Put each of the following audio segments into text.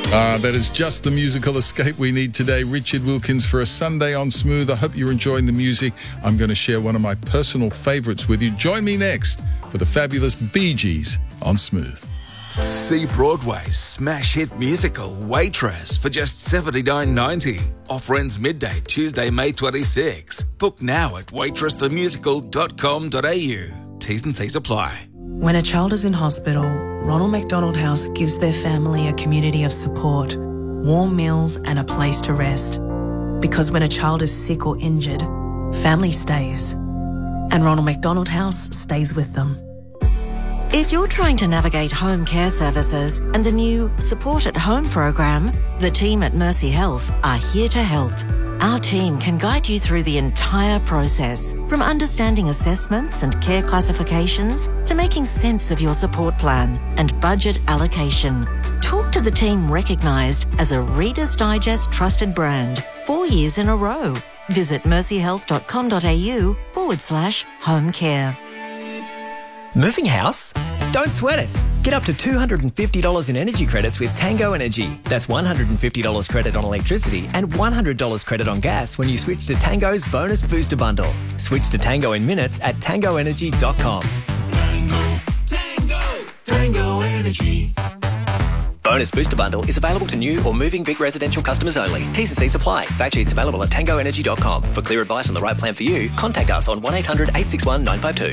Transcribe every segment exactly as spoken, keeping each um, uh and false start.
Ah, that is just the musical escape we need today. Richard Wilkins for a Sunday on Smooth. I hope you're enjoying the music. I'm going to share one of my personal favourites with you. Join me next for the fabulous Bee Gees on Smooth. See Broadway's smash hit musical Waitress for just seventy-nine ninety. Offer ends midday Tuesday, May twenty-sixth. Book now at waitress the musical dot com dot a u. T's and C's apply. When a child is in hospital, Ronald McDonald House gives their family a community of support, warm meals and a place to rest. Because when a child is sick or injured, family stays. And Ronald McDonald House stays with them. If you're trying to navigate home care services and the new Support at Home program, the team at Mercy Health are here to help. Our team can guide you through the entire process, from understanding assessments and care classifications to making sense of your support plan and budget allocation. Talk to the team recognised as a Reader's Digest trusted brand four years in a row. Visit mercyhealth dot com dot a u forward slash home care. Moving house? Don't sweat it. Get up to two hundred fifty dollars in energy credits with Tango Energy. That's one hundred fifty dollars credit on electricity and one hundred dollars credit on gas when you switch to Tango's Bonus Booster Bundle. Switch to Tango in minutes at tango energy dot com. Tango, Tango, Tango Energy. Bonus Booster Bundle is available to new or moving big residential customers only. T's and C's apply. Fact sheets available at tango energy dot com. For clear advice on the right plan for you, contact us on one eight hundred eight six one nine five two.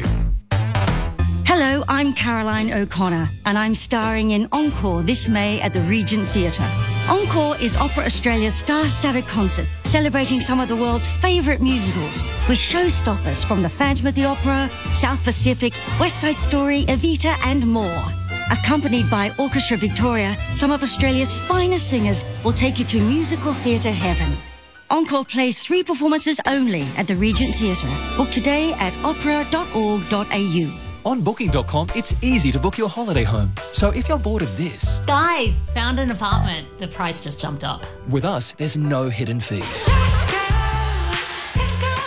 Hello, I'm Caroline O'Connor, and I'm starring in Encore this May at the Regent Theatre. Encore is Opera Australia's star-studded concert, celebrating some of the world's favourite musicals, with showstoppers from The Phantom of the Opera, South Pacific, West Side Story, Evita and more. Accompanied by Orchestra Victoria, some of Australia's finest singers will take you to musical theatre heaven. Encore plays three performances only at the Regent Theatre. Book today at opera dot org dot a u. On booking dot com, it's easy to book your holiday home. So if you're bored of this... Guys, found an apartment. The price just jumped up. With us, there's no hidden fees. Let's go, let's go.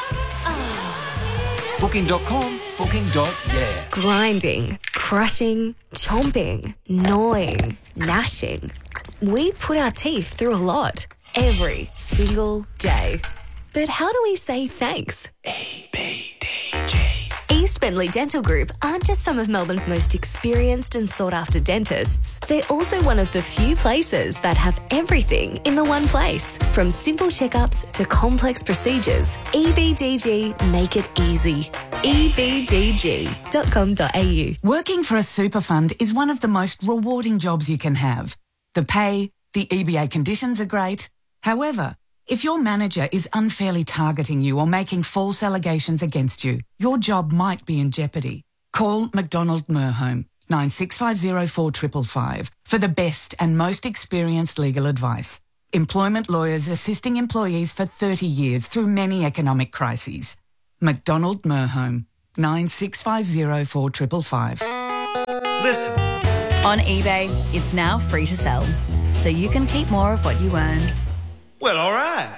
Oh. booking dot com, booking dot yeah. Grinding, crushing, chomping, gnawing, gnashing. We put our teeth through a lot. Every single day. But how do we say thanks? E B D G. East Bentley Dental Group aren't just some of Melbourne's most experienced and sought-after dentists. They're also one of the few places that have everything in the one place. From simple checkups to complex procedures, E B D G make it easy. e b d g dot com dot a u. Working for a super fund is one of the most rewarding jobs you can have. The pay, the E B A conditions are great. However, if your manager is unfairly targeting you or making false allegations against you, your job might be in jeopardy. Call McDonald Merhome, nine six five zero four five five five, for the best and most experienced legal advice. Employment lawyers assisting employees for thirty years through many economic crises. McDonald Merhome, nine six five zero four five five five. Listen. On eBay, it's now free to sell, so you can keep more of what you earn. Well, all right.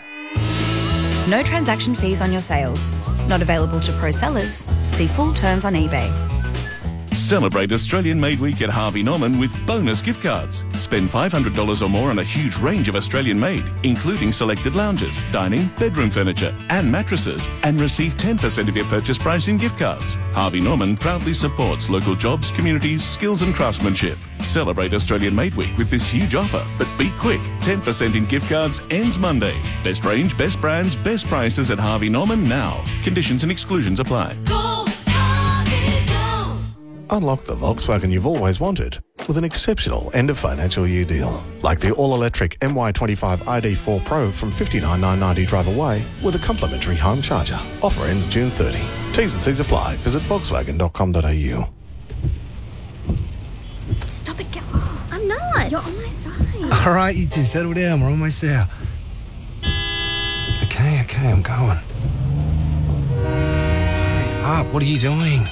No transaction fees on your sales. Not available to pro sellers. See full terms on eBay. Celebrate Australian Made Week at Harvey Norman with bonus gift cards. Spend five hundred dollars or more on a huge range of Australian made, including selected lounges, dining, bedroom furniture and mattresses, and receive ten percent of your purchase price in gift cards. Harvey Norman proudly supports local jobs, communities, skills and craftsmanship. Celebrate Australian Made Week with this huge offer, but be quick. ten percent in gift cards ends Monday. Best range, best brands, best prices at Harvey Norman now. Conditions and exclusions apply. Go, Harvey, go. Unlock the Volkswagen you've always wanted with an exceptional end-of-financial year deal. Like the all-electric M Y twenty-five I D four Pro from fifty-nine thousand nine hundred ninety drive away with a complimentary home charger. Offer ends June thirtieth. T's and C's apply. Visit volkswagen dot com dot a u. Stop it, get oh, I'm not. You're on my side. All right, you two, settle down. We're almost there. Okay, okay, I'm going. Hurry up, what are you doing?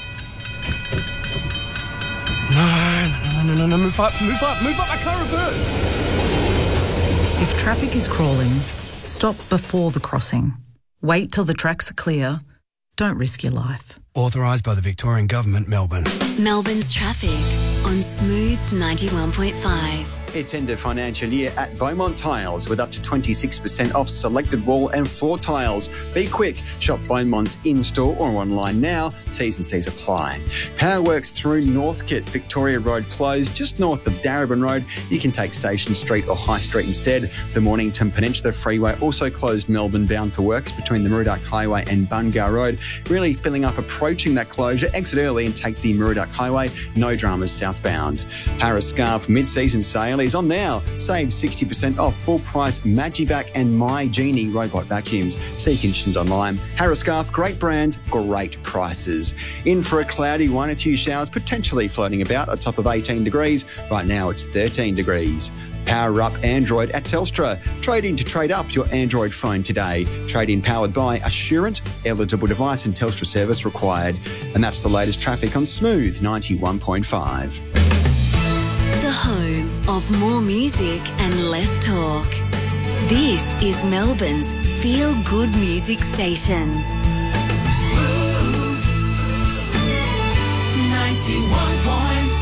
No, no, no, no, no, move up, move up, move up, I can't reverse. If traffic is crawling, stop before the crossing. Wait till the tracks are clear. Don't risk your life. Authorised by the Victorian Government, Melbourne. Melbourne's traffic on Smooth ninety-one point five. It's end of financial year at Beaumont Tiles with up to twenty-six percent off selected wall and floor tiles. Be quick. Shop Beaumont's in-store or online now. T's and C's apply. Power works through Northcote. Victoria Road closed just north of Darebin Road. You can take Station Street or High Street instead. The Mornington Peninsula Freeway also closed Melbourne bound for works between the Murdoch Highway and Bungar Road. Really filling up approaching that closure. Exit early and take the Murdoch Highway. No dramas southbound. Paris Scarf mid-season sale is on now. Save sixty percent off full price Magivac and My Genie robot vacuums. See conditions online. Harris Scarf, great brands, great prices. In for a cloudy one, a few showers potentially floating about, a top of eighteen degrees. Right now it's thirteen degrees. Power up Android at Telstra. Trade in to trade up your Android phone today. Trade in powered by Assurant. Eligible device and Telstra service required. And that's the latest traffic on Smooth ninety-one point five. The home of more music and less talk. This is Melbourne's feel-good music station. Smooth ninety-one point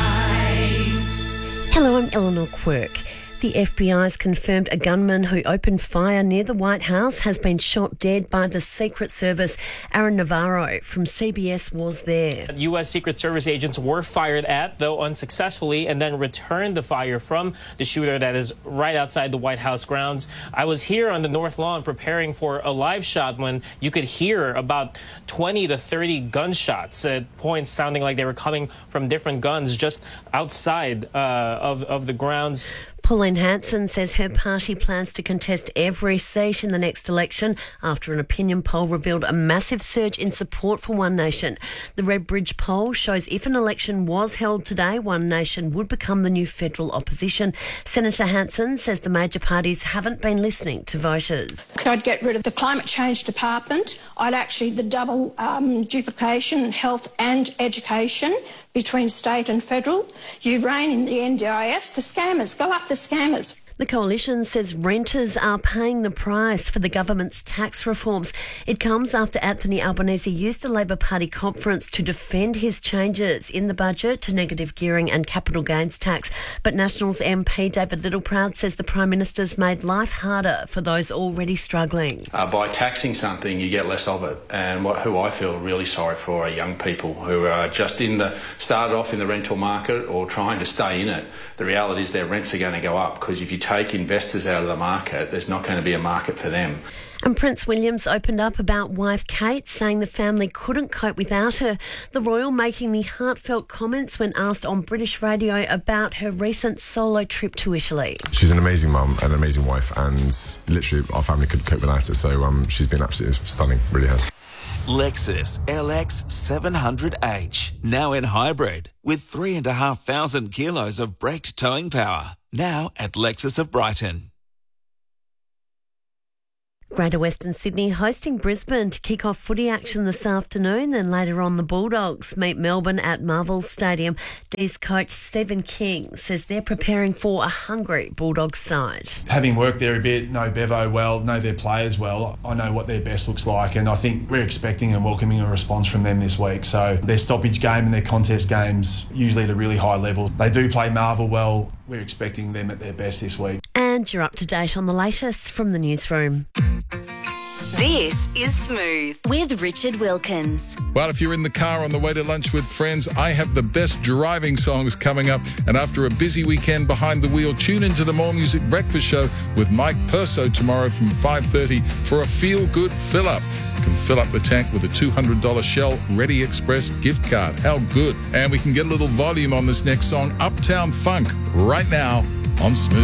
five. Hello, I'm Eleanor Quirk. The F B I has confirmed a gunman who opened fire near the White House has been shot dead by the Secret Service. Aaron Navarro from C B S was there. U S Secret Service agents were fired at, though unsuccessfully, and then returned the fire from the shooter that is right outside the White House grounds. I was here on the North Lawn preparing for a live shot when you could hear about twenty to thirty gunshots at points sounding like they were coming from different guns just outside uh, of, of the grounds. Pauline Hanson says her party plans to contest every seat in the next election after an opinion poll revealed a massive surge in support for One Nation. The Redbridge poll shows if an election was held today, One Nation would become the new federal opposition. Senator Hanson says the major parties haven't been listening to voters. I'd get rid of the Climate Change Department. I'd actually the double um, duplication, health and education between state and federal. You rein in the N D I S. The scammers, go after scammers. The coalition says renters are paying the price for the government's tax reforms. It comes after Anthony Albanese used a Labor Party conference to defend his changes in the budget to negative gearing and capital gains tax. But Nationals M P David Littleproud says the Prime Minister's made life harder for those already struggling. Uh, by taxing something, you get less of it. And what, who I feel really sorry for are young people who are just in the started off in the rental market or trying to stay in it. The reality is their rents are going to go up because if you take investors out of the market, there's not going to be a market for them. And Prince William's opened up about wife Kate, saying the family couldn't cope without her. The royal making the heartfelt comments when asked on British radio about her recent solo trip to Italy. She's an amazing mum and an amazing wife, and literally our family couldn't cope without her. So um, she's been absolutely stunning, really has. Lexus L X seven hundred H, now in hybrid, with three and a half thousand kilos of braked towing power. Now at Lexus of Brighton. Greater Western Sydney hosting Brisbane to kick off footy action this afternoon. Then later on, the Bulldogs meet Melbourne at Marvel Stadium. D's coach Stephen King says they're preparing for a hungry Bulldogs side. Having worked there a bit, know Bevo well, know their players well, I know what their best looks like, and I think we're expecting and welcoming a response from them this week. So their stoppage game and their contest games usually at a really high level. They do play Marvel well. We're expecting them at their best this week. And you're up to date on the latest from the newsroom. This is Smooth with Richard Wilkins. Well, if you're in the car on the way to lunch with friends, I have the best driving songs coming up. And after a busy weekend behind the wheel, tune into the More Music Breakfast Show with Mike Perso tomorrow from five thirty for a feel-good fill-up. You can fill up the tank with a two hundred dollars Shell Ready Express gift card. How good. And we can get a little volume on this next song, Uptown Funk, right now on Smooth.